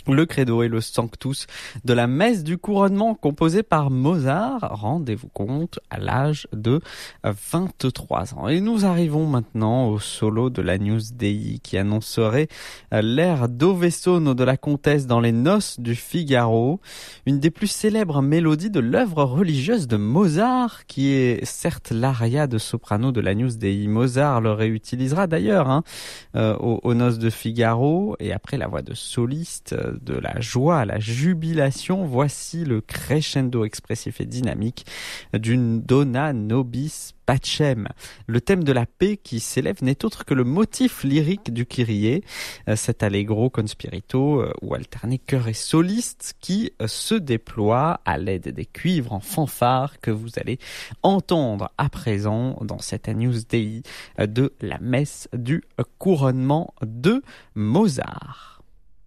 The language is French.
Le credo et le sanctus de la messe du couronnement composée par Mozart, rendez-vous compte, à l'âge de 23 ans. Et nous arrivons maintenant au solo de l'Agnus Dei qui annoncerait l'air Dove sono de la comtesse dans les noces du Figaro, une des plus célèbres mélodies de l'œuvre religieuse de Mozart, qui est certes l'aria de soprano de l'Agnus Dei. Mozart le réutilisera d'ailleurs aux noces de Figaro, et après la voix de soliste, de la joie à la jubilation, voici le crescendo expressif et dynamique d'une Dona Nobis Pacem. Le thème de la paix qui s'élève n'est autre que le motif lyrique du Kyrie, cet allegro con spirito ou alterné chœur et soliste qui se déploie à l'aide des cuivres en fanfare que vous allez entendre à présent dans cette Agnus Dei de la messe du couronnement de Mozart.